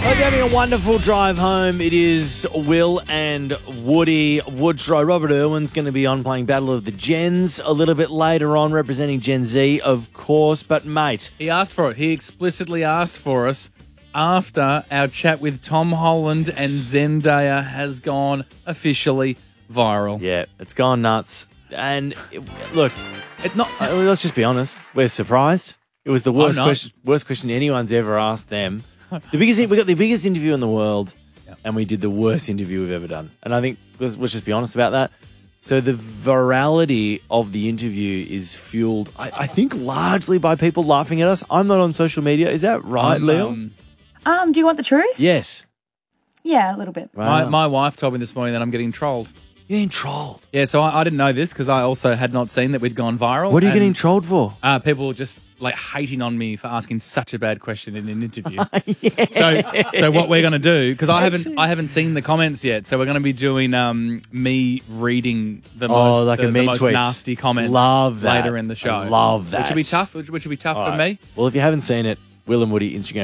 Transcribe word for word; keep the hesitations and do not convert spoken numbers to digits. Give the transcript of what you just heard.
Hope you're having a wonderful drive home. It is Will and Woody Woodrow. Robert Irwin's going to be on playing Battle of the Gens a little bit later on, representing Gen Z, of course. But, mate... He asked for it. He explicitly asked for us after our chat with Tom Holland and Zendaya has gone officially viral. Yeah, it's gone nuts. And, it, look, It's not... uh, let's just be honest. We're surprised. It was the worst not. question, worst question anyone's ever asked them. The biggest, we got the biggest interview in the world, Yep. and we did the worst interview we've ever done. And I think let's, let's just be honest about that. So the virality of the interview is fueled, I, I think, largely by people laughing at us. I'm not on social media. Is that right, I'm, Leo? um, Um, do you want the truth? Yes. Yeah, a little bit. my, Wow. my wife told me this morning that I'm getting trolled. You're getting trolled. Yeah, so I, I didn't know this because I also had not seen that we'd gone viral. What are you and, getting trolled for? Uh, people just like hating on me for asking such a bad question in an interview. So, so what we're going to do, because I haven't, I haven't seen the comments yet. So we're going to be doing um, me reading the Oh, most, like the, a mean the most tweets. nasty comments. Love that. later in the show. I love that. Which will be tough. Which, which will be tough All for right. me. Well, if you haven't seen it, Will and Woody Instagram.